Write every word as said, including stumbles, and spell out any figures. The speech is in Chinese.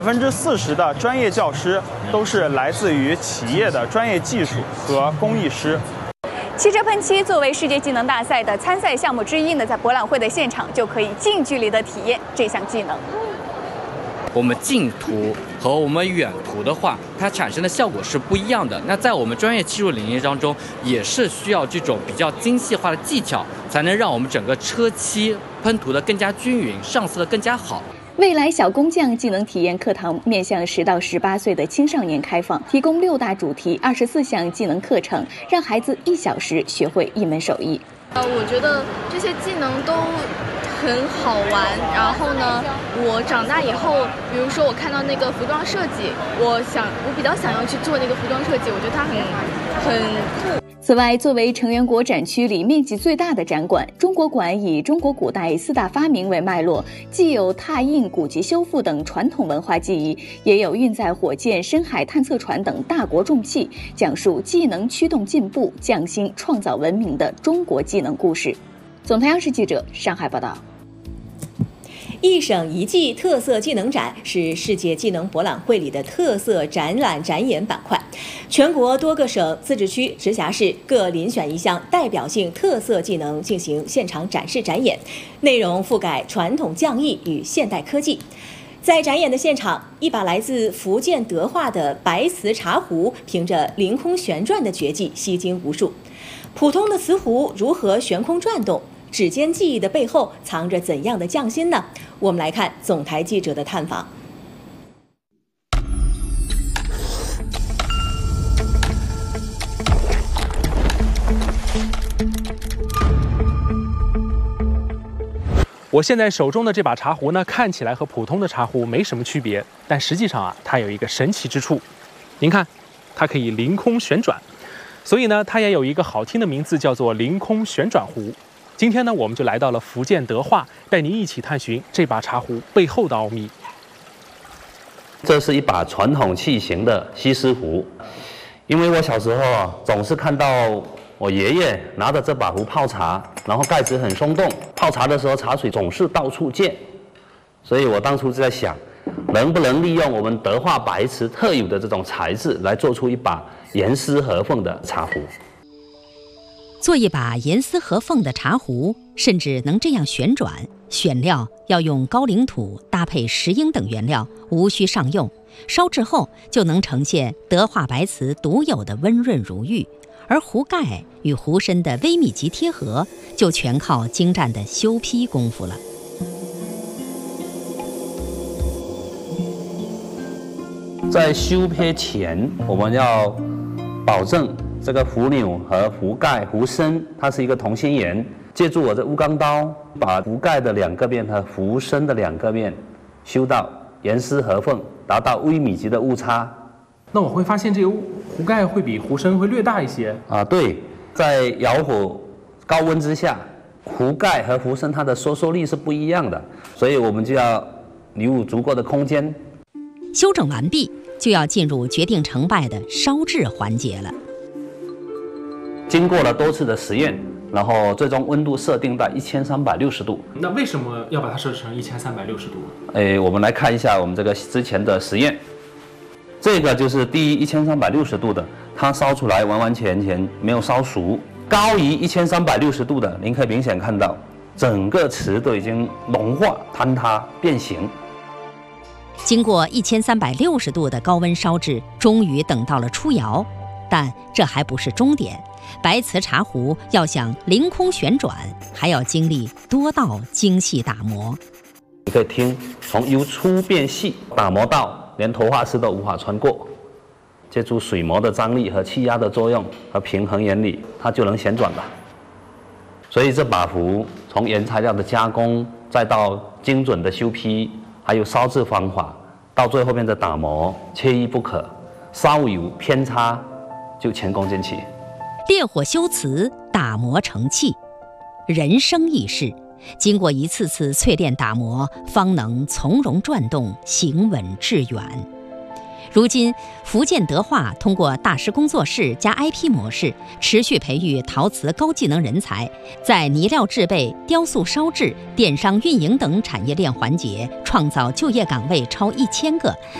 百分之四十的专业教师都是来自于企业的专业技术和工艺师。 汽车喷漆作为世界技能大赛的参赛项目之一呢，在博览会的现场就可以近距离的体验这项技能。 我们近涂和我们远涂的话，它产生的效果是不一样的。那在我们专业技术领域当中，也是需要这种比较精细化的技巧，才能让我们整个车漆喷涂的更加均匀，上色的更加好。 未来小工匠技能体验课堂面向十到十八岁的青少年开放，提供六大主题、二十四项技能课程，让孩子一小时学会一门手艺。 呃，我觉得这些技能都很好玩。然后呢，我长大以后，比如说我看到那个服装设计，我想我比较想要去做那个服装设计，我觉得它很很酷。 此外，作为成员国展区里面积最大的展馆，中国馆以中国古代四大发明为脉络，既有拓印、古籍修复等传统文化技艺，也有运载火箭、深海探测船等大国重器，讲述技能驱动进步、匠心创造文明的中国技能故事。总台央视记者上海报道。 一省一技特色技能展是世界技能博览会里的特色展览展演板块，全国多个省、自治区、直辖市各遴选一项代表性特色技能进行现场展示展演，内容覆盖传统匠艺与现代科技。在展演的现场，一把来自福建德化的白瓷茶壶凭着凌空旋转的绝技吸睛无数。普通的瓷壶如何悬空转动？指尖技艺的背后藏着怎样的匠心呢？我们来看总台记者的探访。 我现在手中的这把茶壶呢，看起来和普通的茶壶没什么区别，但实际上啊，它有一个神奇之处。您看，它可以凌空旋转，所以呢，它也有一个好听的名字，叫做凌空旋转壶。今天呢，我们就来到了福建德化，带您一起探寻这把茶壶背后的奥秘。 这是一把传统器型的西施壶，因为我小时候啊，总是看到我爷爷拿着这把壶泡茶，然后盖子很松动，泡茶的时候茶水总是到处溅，所以我当初就在想，能不能利用我们德化白瓷特有的这种材质，来做出一把严丝合缝的茶壶。 做一把严丝合缝的茶壶，甚至能这样旋转，选料要用高岭土搭配石英等原料，无需上釉，烧制后就能呈现德化白瓷独有的温润如玉，而壶盖与壶身的微密集贴合，就全靠精湛的修坯功夫了。 在修坯前，我们要保证这个壶钮和壶盖、壶身，它是一个同心圆。借助我这钨钢刀，把壶盖的两个面和壶身的两个面修到严丝合缝，达到微米级的误差。 那我会发现这个壶盖会比壶身会略大一些啊，对，在窑火高温之下，壶盖和壶身它的收缩力是不一样的，所以我们就要留足够的空间。 修整完毕，就要进入决定成败的烧制环节了。 经过了多次的实验，然后最终温度设定在一千三百六十度。 那为什么要把它设置成一千三百六十度？ 哎，我们来看一下我们这个之前的实验。这个就是第一一千三百六十度的，它烧出来完完全全没有烧熟。高于一千三百六十度的，您可以明显看到整个瓷都已经融化、坍塌、变形。 经过一千三百六十度的高温烧制，终于等到了出窑，但这还不是终点。白瓷茶壶要想凌空旋转，还要经历多道精细打磨。 你可以听，从由粗变细，打磨到连头发丝都无法穿过。借助水膜的张力和气压的作用和平衡原理，它就能旋转了。所以这把壶从原材料的加工，再到精准的修坯，还有烧制方法，到最后面的打磨，缺一不可。稍有偏差，就前功尽弃。 烈火修瓷，打磨成器，人生亦是。经过一次次淬炼打磨，方能从容转动，行稳致远。 如今，福建德化通过大师工作室加 I P 模式，持续培育陶瓷高技能人才，在泥料制备、雕塑烧制、电商运营等产业链环节，创造就业岗位超一千个，